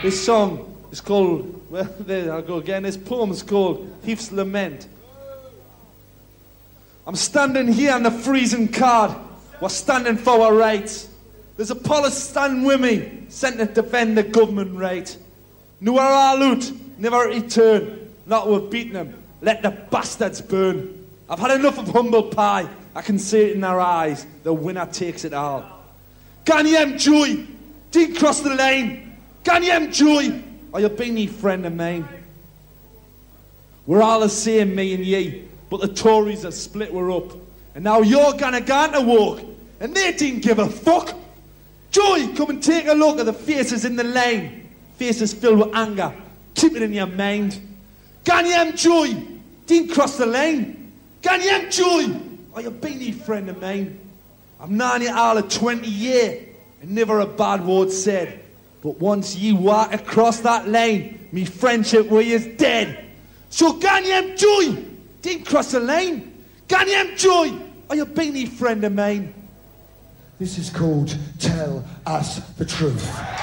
This song is called, well, there I go again. This poem is called Thief's Lament. I'm standing here on the freezing card. We're standing for our rights. There's a police standing with me, sent to defend the government right. Knew our all loot, never return. Not we've beaten them, let the bastards burn. I've had enough of humble pie. I can see it in their eyes. The winner takes it all. Can you have joy? Didn't cross the lane. Can you have joy? Or you'll be me friend of mine. We're all the same, me and ye. But the Tories have split we're up. And now you're gonna go to walk. And they didn't give a fuck. Joy, come and take a look at the faces in the lane. Faces filled with anger. Keep it in your mind. Can you have joy? Didn't cross the lane. Can you have joy? Or you'll be me friend of mine. I've known you all of 20 years. And never a bad word said. But once you walk across that lane, me friendship with you is dead. So can you have joy? Didn't cross the lane. Can you have joy? Or you'll be me friend of mine. This is called Tell Us the Truth.